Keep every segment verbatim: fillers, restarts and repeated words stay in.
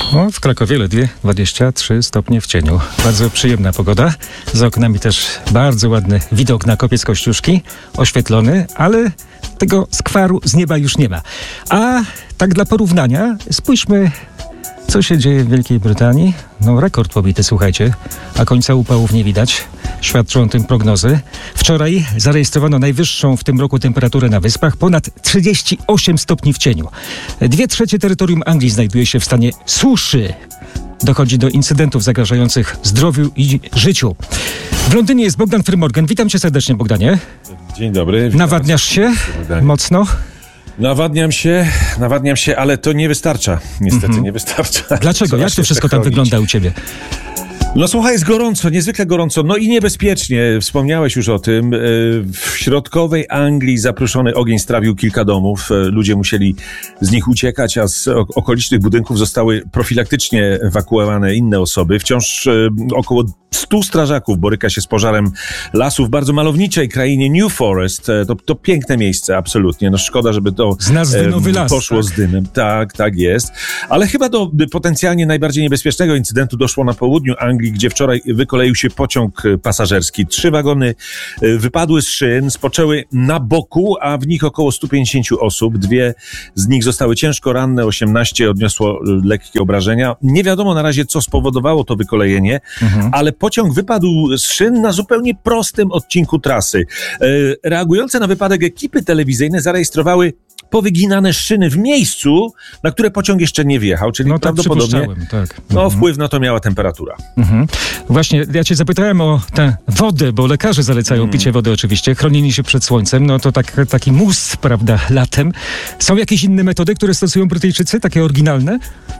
No, w Krakowie ledwie dwadzieścia trzy stopnie w cieniu. Bardzo przyjemna pogoda. Za oknami też bardzo ładny widok na Kopiec Kościuszki, oświetlony, ale tego skwaru z nieba już nie ma. A tak dla porównania, spójrzmy, co się dzieje w Wielkiej Brytanii. No, rekord pobity, słuchajcie, a końca upałów nie widać. Świadczą o tym prognozy. Wczoraj zarejestrowano najwyższą w tym roku temperaturę na Wyspach, ponad trzydzieści osiem stopni w cieniu. Dwie trzecie terytorium Anglii znajduje się w stanie suszy. Dochodzi do incydentów zagrażających zdrowiu i życiu. W Londynie jest Bogdan Frymorgan. Witam cię serdecznie, Bogdanie. Dzień dobry. Nawadniasz się mocno? Nawadniam się, nawadniam się, ale to nie wystarcza. Niestety Mhm. nie wystarcza. Dlaczego? Trzeba Jak to się wszystko tam chronić. wygląda u ciebie? No słuchaj, jest gorąco, niezwykle gorąco, no i niebezpiecznie. Wspomniałeś już o tym. W środkowej Anglii zapruszony ogień strawił kilka domów. Ludzie musieli z nich uciekać, a z okolicznych budynków zostały profilaktycznie ewakuowane inne osoby. Wciąż około stu strażaków boryka się z pożarem lasu w bardzo malowniczej krainie New Forest. To, to piękne miejsce, absolutnie. No szkoda, żeby to z nazwy Nowy Las, poszło tak? z dymem. Tak, tak jest. Ale chyba do potencjalnie najbardziej niebezpiecznego incydentu doszło na południu Anglii, gdzie wczoraj wykoleił się pociąg pasażerski. Trzy wagony wypadły z szyn, spoczęły na boku, a w nich około stu pięćdziesięciu osób. Dwie z nich zostały ciężko ranne, osiemnaście odniosło lekkie obrażenia. Nie wiadomo na razie, co spowodowało to wykolejenie, mhm. ale pociąg wypadł z szyn na zupełnie prostym odcinku trasy. Reagujące na wypadek ekipy telewizyjne zarejestrowały powyginane szyny w miejscu, na które pociąg jeszcze nie wjechał, czyli no tak, prawdopodobnie tak. no, mhm. wpływ na to miała temperatura. Mhm. Właśnie, ja cię zapytałem o tę wodę, bo lekarze zalecają mhm. picie wody oczywiście, chronienie się przed słońcem, no to tak, taki mus, prawda, latem. Są jakieś inne metody, które stosują Brytyjczycy, takie oryginalne?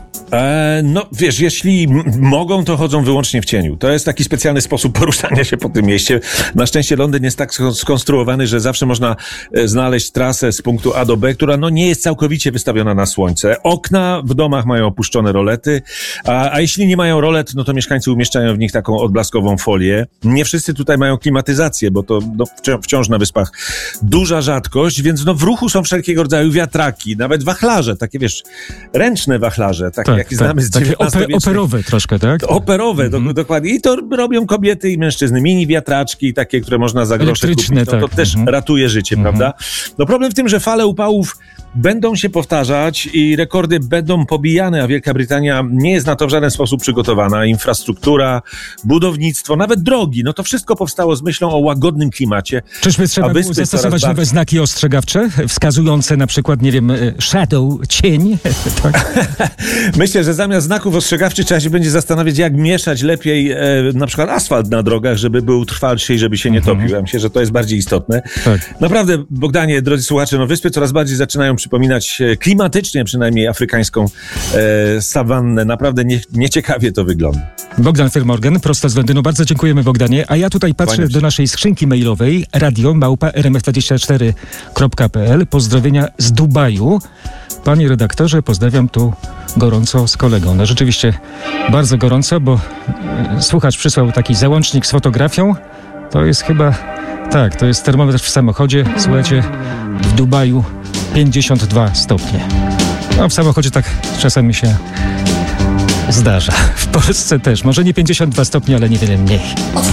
E, no wiesz, jeśli m- mogą, to chodzą wyłącznie w cieniu. To jest taki specjalny sposób poruszania się po tym mieście. Na szczęście Londyn jest tak skonstruowany, że zawsze można e, znaleźć trasę z punktu A do B, która no nie jest całkowicie wystawiona na słońce. Okna w domach mają opuszczone rolety, a, a jeśli nie mają rolet, no to mieszkańcy umieszczają w nich taką odblaskową folię. Nie wszyscy tutaj mają klimatyzację, bo to no, wci- wciąż na Wyspach duża rzadkość, więc no w ruchu są wszelkiego rodzaju wiatraki, nawet wachlarze, takie wiesz, ręczne wachlarze, takie tak, jakie tak, znamy z takie dziewiętnastowiecznych. operowe troszkę, tak? Operowe, mm. do, dokładnie. I to robią kobiety i mężczyzny. Mini wiatraczki, takie, które można za grosze kupić. No, tak. to też mm. ratuje życie, mm. prawda? No problem w tym, że fale upałów będą się powtarzać i rekordy będą pobijane, a Wielka Brytania nie jest na to w żaden sposób przygotowana. Infrastruktura, budownictwo, nawet drogi, no to wszystko powstało z myślą o łagodnym klimacie. Czyżby trzeba było zastosować nowe znaki ostrzegawcze, wskazujące na przykład, nie wiem, shadow, cień? Tak. Myślę, że zamiast znaków ostrzegawczych trzeba się będzie zastanawiać, jak mieszać lepiej e, na przykład asfalt na drogach, żeby był trwalszy i żeby się nie mhm. topił. Ja myślę, że to jest bardziej istotne. Tak. Naprawdę, Bogdanie, drodzy słuchacze, no wyspy coraz bardziej zaczynają przypominać klimatycznie przynajmniej afrykańską e, sawannę. Naprawdę nie, nieciekawie to wygląda. Bogdan Frymorgan, prosto z Londynu. Bardzo dziękujemy, Bogdanie. A ja tutaj patrzę do naszej skrzynki mailowej radio małpa r m f dwadzieścia cztery kropka p l. Pozdrowienia z Dubaju. Panie redaktorze, pozdrawiam tu gorąco z kolegą. No rzeczywiście bardzo gorąco, bo e, słuchacz przysłał taki załącznik z fotografią. To jest chyba, tak, to jest termometr w samochodzie. Słuchajcie, w Dubaju pięćdziesiąt dwa stopnie. No w samochodzie tak czasami się zdarza. W Polsce też. Może nie pięćdziesiąt dwa stopnie, ale niewiele mniej.